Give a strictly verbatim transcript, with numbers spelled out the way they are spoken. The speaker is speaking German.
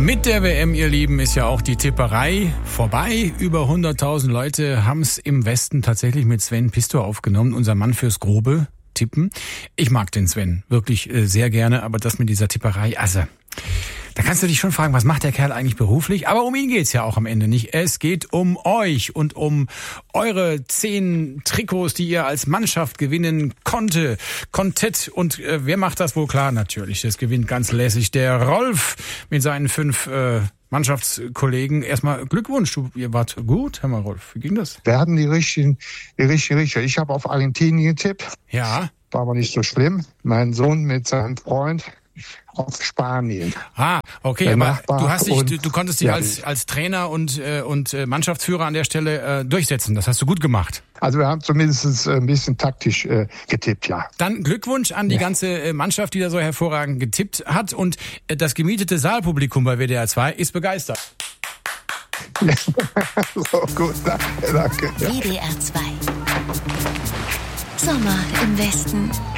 Mit der W M, ihr Lieben, ist ja auch die Tipperei vorbei. Über hunderttausend Leute haben es im Westen tatsächlich mit Sven Pistor aufgenommen, unser Mann fürs grobe Tippen. Ich mag den Sven wirklich äh, sehr gerne, aber das mit dieser Tipperei, also da kannst du dich schon fragen, was macht der Kerl eigentlich beruflich? Aber um ihn geht's ja auch am Ende nicht. Es geht um euch und um eure zehn Trikots, die ihr als Mannschaft gewinnen konnte, konntet. Und äh, wer macht das wohl klar? Natürlich, das gewinnt ganz lässig der Rolf mit seinen fünf äh, Mannschaftskollegen. Erstmal Glückwunsch, du, ihr wart gut, Herr mal Rolf. Wie ging das? Wir hatten die richtigen, die richtigen Richter. Ich habe auf Argentinien getippt. Ja. War aber nicht so schlimm. Mein Sohn mit seinem Freund auf Spanien. Ah, okay, Der aber Nachbar du hast dich, und- du, du konntest dich ja. als als Trainer und äh, und äh, Mannschaftsführer an der Stelle äh, durchsetzen. Das hast du gut gemacht. Also wir haben zumindest ein bisschen taktisch äh, getippt, ja. Dann Glückwunsch an die Ja. ganze äh, Mannschaft, die da so hervorragend getippt hat, und äh, das gemietete Saalpublikum bei W D R zwei ist begeistert. So, gut, danke, danke. Ja. W D R zwei. Sommer im Westen.